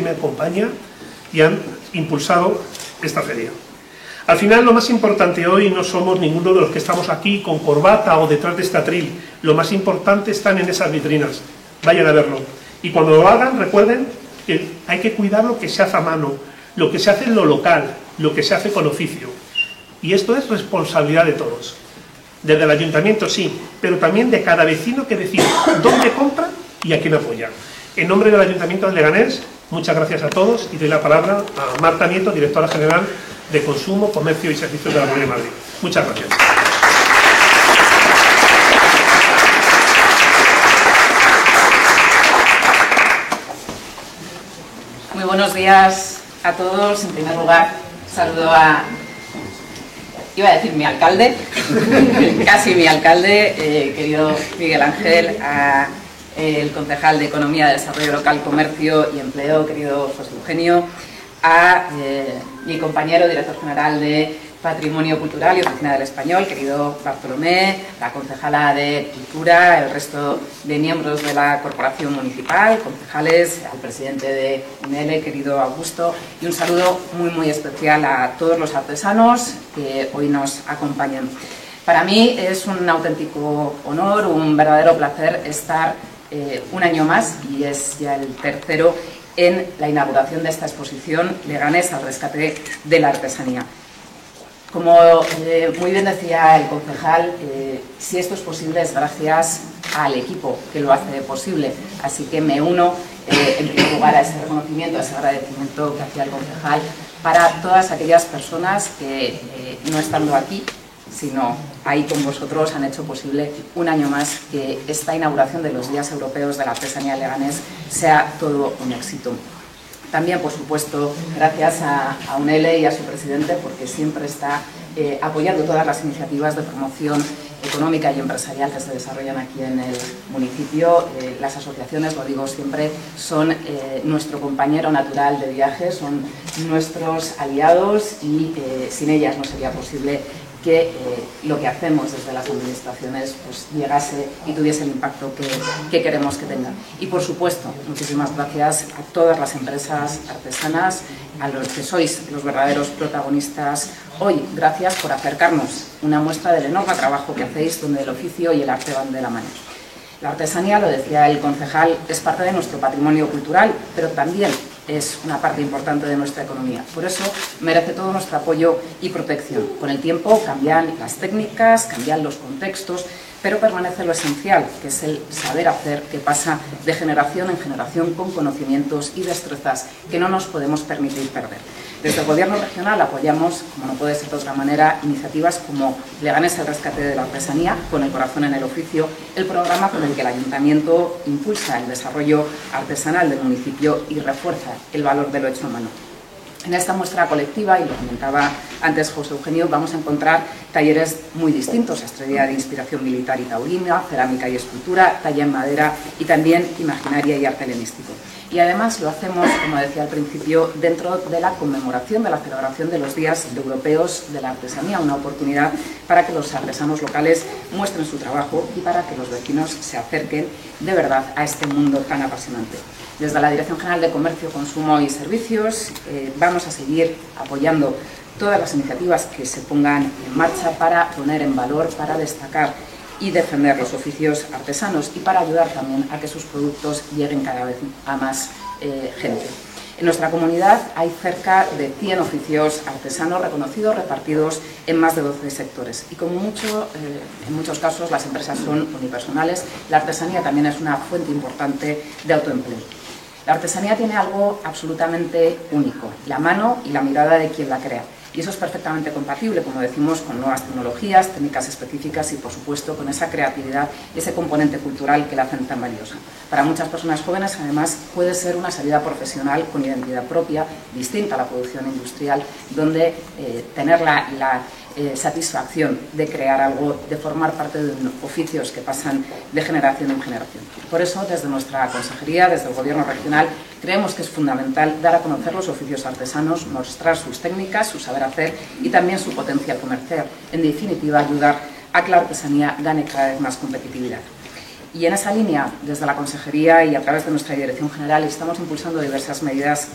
me acompaña y han impulsado esta feria. Al final, lo más importante hoy no somos ninguno de los que estamos aquí con corbata o detrás de este atril. Lo más importante están en esas vitrinas. Vayan a verlo. Y cuando lo hagan, recuerden que hay que cuidar lo que se hace a mano, lo que se hace en lo local, lo que se hace con oficio. Y esto es responsabilidad de todos. Desde el ayuntamiento sí, pero también de cada vecino que decide dónde compra y a quién apoya. En nombre del Ayuntamiento de Leganés, muchas gracias a todos y doy la palabra a Marta Nieto, directora general de Consumo, Comercio y Servicios de la Comunidad de Madrid. Muchas gracias. Muy buenos días a todos. En primer lugar, saludo a, iba a decir mi alcalde, casi mi alcalde, querido Miguel Ángel, a el concejal de Economía, Desarrollo Local, Comercio y Empleo, querido José Eugenio, a mi compañero director general de Patrimonio Cultural y Oficina del Español, querido Bartolomé, la concejala de Cultura, el resto de miembros de la Corporación Municipal, concejales, al presidente de UNELE, querido Augusto, y un saludo muy especial a todos los artesanos que hoy nos acompañan. Para mí es un auténtico honor, un verdadero placer estar un año más, y es ya el tercero, en la inauguración de esta exposición Leganés al rescate de la artesanía. Como muy bien decía el concejal, si esto es posible es gracias al equipo que lo hace posible, así que me uno en primer lugar a ese reconocimiento, a ese agradecimiento que hacía el concejal para todas aquellas personas que no estando aquí, sino ahí con vosotros, han hecho posible un año más que esta inauguración de los Días Europeos de la Artesanía de Leganés sea todo un éxito. También, por supuesto, gracias a UNELE y a su presidente, porque siempre está apoyando todas las iniciativas de promoción económica y empresarial que se desarrollan aquí en el municipio. Las asociaciones, lo digo siempre, son nuestro compañero natural de viaje, son nuestros aliados y sin ellas no sería posible que lo que hacemos desde las administraciones pues llegase y tuviese el impacto que queremos que tenga. Y por supuesto, muchísimas gracias a todas las empresas artesanas, a los que sois los verdaderos protagonistas hoy. Gracias por acercarnos una muestra del enorme trabajo que hacéis, donde el oficio y el arte van de la mano. La artesanía, lo decía el concejal, es parte de nuestro patrimonio cultural, pero también es una parte importante de nuestra economía. Por eso merece todo nuestro apoyo y protección. Con el tiempo cambian las técnicas, cambian los contextos, pero permanece lo esencial, que es el saber hacer, que pasa de generación en generación con conocimientos y destrezas que no nos podemos permitir perder. Desde el Gobierno regional apoyamos, como no puede ser de otra manera, iniciativas como Leganés al rescate de la artesanía, con el corazón en el oficio, el programa con el que el Ayuntamiento impulsa el desarrollo artesanal del municipio y refuerza el valor de lo hecho a mano. En esta muestra colectiva, y lo comentaba antes José Eugenio, vamos a encontrar talleres muy distintos: sastrería de inspiración militar y taurina, cerámica y escultura, talla en madera y también imaginaria y arte helenístico. Y además lo hacemos, como decía al principio, dentro de la conmemoración de la celebración de los Días Europeos de la Artesanía, una oportunidad para que los artesanos locales muestren su trabajo y para que los vecinos se acerquen de verdad a este mundo tan apasionante. Desde la Dirección General de Comercio, Consumo y Servicios vamos a seguir apoyando todas las iniciativas que se pongan en marcha para poner en valor, para destacar y defender los oficios artesanos y para ayudar también a que sus productos lleguen cada vez a más gente. En nuestra comunidad hay cerca de 100 oficios artesanos reconocidos, repartidos en más de 12 sectores. Y como en muchos casos las empresas son unipersonales, la artesanía también es una fuente importante de autoempleo. La artesanía tiene algo absolutamente único: la mano y la mirada de quien la crea. Y eso es perfectamente compatible, como decimos, con nuevas tecnologías, técnicas específicas y, por supuesto, con esa creatividad y ese componente cultural que la hacen tan valiosa. Para muchas personas jóvenes, además, puede ser una salida profesional con identidad propia, distinta a la producción industrial, donde tener la satisfacción de crear algo, de formar parte de oficios que pasan de generación en generación. Por eso, desde nuestra consejería, desde el Gobierno regional, creemos que es fundamental dar a conocer los oficios artesanos, mostrar sus técnicas, su saber hacer y también su potencial comercial. En definitiva, ayudar a que la artesanía gane cada vez más competitividad. Y en esa línea, desde la consejería y a través de nuestra dirección general, estamos impulsando diversas medidas